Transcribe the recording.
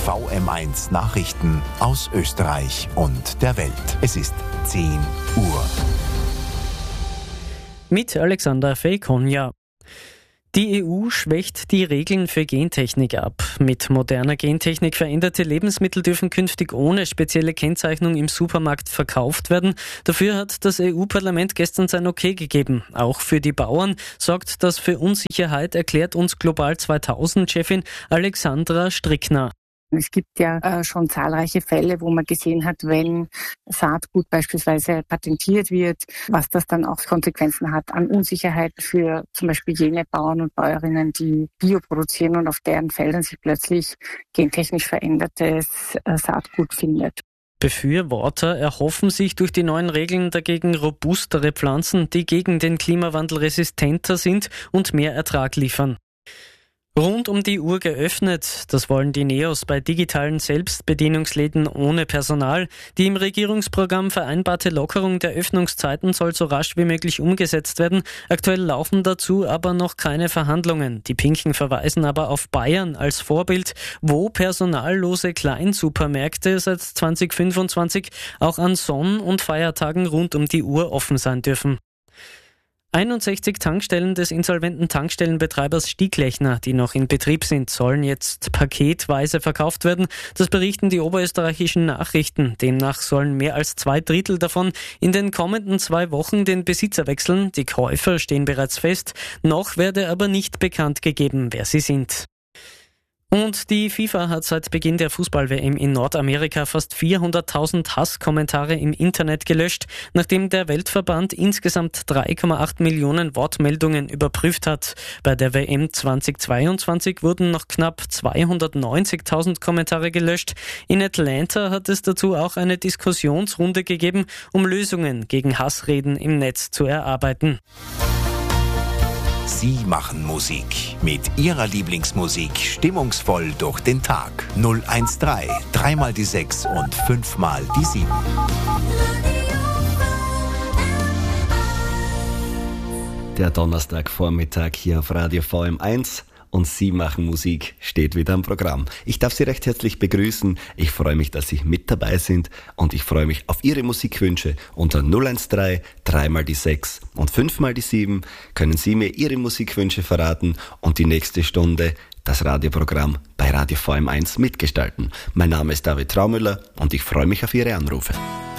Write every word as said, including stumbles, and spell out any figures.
V M eins Nachrichten aus Österreich und der Welt. Es ist zehn Uhr. Mit Alexander Fekonja. Die E U schwächt die Regeln für Gentechnik ab. Mit moderner Gentechnik veränderte Lebensmittel dürfen künftig ohne spezielle Kennzeichnung im Supermarkt verkauft werden. Dafür hat das E U-Parlament gestern sein Okay gegeben. Auch für die Bauern sorgt das für Unsicherheit, erklärt uns Global zweitausend-Chefin Alexandra Strickner. Es gibt ja äh, schon zahlreiche Fälle, wo man gesehen hat, wenn Saatgut beispielsweise patentiert wird, was das dann auch Konsequenzen hat an Unsicherheit für zum Beispiel jene Bauern und Bäuerinnen, die Bio produzieren und auf deren Feldern sich plötzlich gentechnisch verändertes äh, Saatgut findet. Befürworter erhoffen sich durch die neuen Regeln dagegen robustere Pflanzen, die gegen den Klimawandel resistenter sind und mehr Ertrag liefern. Rund um die Uhr geöffnet, das wollen die Neos bei digitalen Selbstbedienungsläden ohne Personal. Die im Regierungsprogramm vereinbarte Lockerung der Öffnungszeiten soll so rasch wie möglich umgesetzt werden. Aktuell laufen dazu aber noch keine Verhandlungen. Die Pinken verweisen aber auf Bayern als Vorbild, wo personallose Kleinsupermärkte seit zwanzig fünfundzwanzig auch an Sonn- und Feiertagen rund um die Uhr offen sein dürfen. einundsechzig Tankstellen des insolventen Tankstellenbetreibers Stieglechner, die noch in Betrieb sind, sollen jetzt paketweise verkauft werden. Das berichten die oberösterreichischen Nachrichten. Demnach sollen mehr als zwei Drittel davon in den kommenden zwei Wochen den Besitzer wechseln. Die Käufer stehen bereits fest. Noch werde aber nicht bekannt gegeben, wer sie sind. Und die FIFA hat seit Beginn der Fußball-W M in Nordamerika fast vierhunderttausend Hasskommentare im Internet gelöscht, nachdem der Weltverband insgesamt drei Komma acht Millionen Wortmeldungen überprüft hat. Bei der W M zweitausendzweiundzwanzig wurden noch knapp zweihundertneunzigtausend Kommentare gelöscht. In Atlanta hat es dazu auch eine Diskussionsrunde gegeben, um Lösungen gegen Hassreden im Netz zu erarbeiten. Sie machen Musik. Mit Ihrer Lieblingsmusik stimmungsvoll durch den Tag. null eins drei, dreimal die sechs und fünfmal die sieben. Der Donnerstagvormittag hier auf Radio V M eins. Und Sie machen Musik steht wieder am Programm. Ich darf Sie recht herzlich begrüßen. Ich freue mich, dass Sie mit dabei sind und ich freue mich auf Ihre Musikwünsche. Unter null eins drei, dreimal die sechs und fünfmal die sieben können Sie mir Ihre Musikwünsche verraten und die nächste Stunde das Radioprogramm bei Radio V M eins mitgestalten. Mein Name ist David Traumüller und ich freue mich auf Ihre Anrufe.